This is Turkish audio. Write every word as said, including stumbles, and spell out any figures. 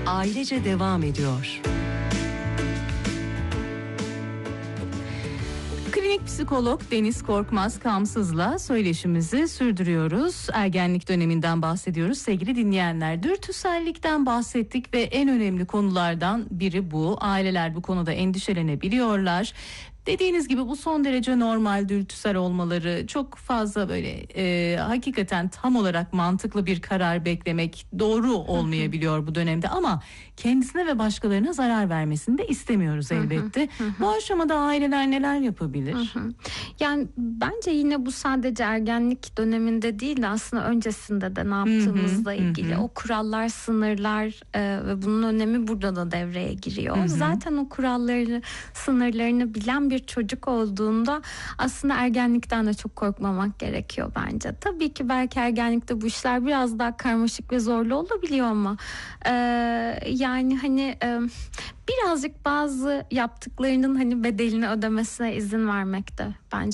Ailece devam ediyor. Klinik psikolog Deniz Korkmaz Kamsız'la söyleşimizi sürdürüyoruz. Ergenlik döneminden bahsediyoruz sevgili dinleyenler. Dürtüsellikten bahsettik ve en önemli konulardan biri bu. Aileler bu konuda endişelenebiliyorlar. Dediğiniz gibi bu son derece normal, dürtüsel olmaları, çok fazla böyle e, hakikaten tam olarak mantıklı bir karar beklemek doğru olmayabiliyor bu dönemde, ama kendisine ve başkalarına zarar vermesini de istemiyoruz elbette. Bu aşamada aileler neler yapabilir? Yani bence yine bu sadece ergenlik döneminde değil de aslında öncesinde de ne yaptığımızla ilgili o kurallar, sınırlar e, ve bunun önemi burada da devreye giriyor. Zaten o kuralları, sınırlarını bilen bir bir çocuk olduğunda aslında ergenlikten de çok korkmamak gerekiyor bence. Tabii ki belki ergenlikte bu işler biraz daha karmaşık ve zorlu olabiliyor ama e, yani hani e, birazcık bazı yaptıklarının hani bedelini ödemesine izin vermek de bence